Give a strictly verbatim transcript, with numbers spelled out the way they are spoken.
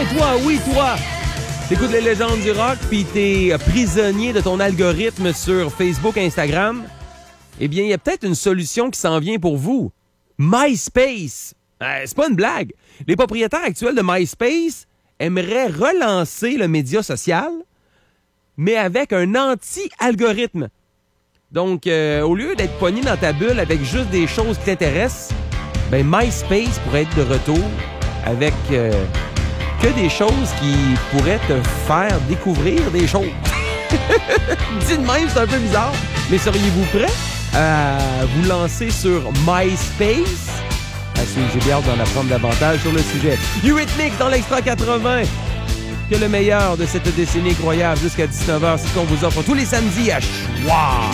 toi, oui, toi! T'écoutes les légendes du rock, puis t'es prisonnier de ton algorithme sur Facebook, Instagram. Eh bien, il y a peut-être une solution qui s'en vient pour vous. MySpace! Euh, c'est pas une blague. Les propriétaires actuels de MySpace aimeraient relancer le média social, mais avec un anti-algorithme. Donc, euh, au lieu d'être pogné dans ta bulle avec juste des choses qui t'intéressent, ben MySpace pourrait être de retour avec euh, que des choses qui pourraient te faire découvrir des choses. Dit de même, c'est un peu bizarre, mais seriez-vous prêts à vous lancer sur MySpace? Ah, j'ai bien hâte d'en apprendre davantage sur le sujet. Eurythmics dans l'Extra quatre-vingts. Que le meilleur de cette décennie incroyable jusqu'à dix-neuf heures, c'est ce qu'on vous offre tous les samedis à Choix.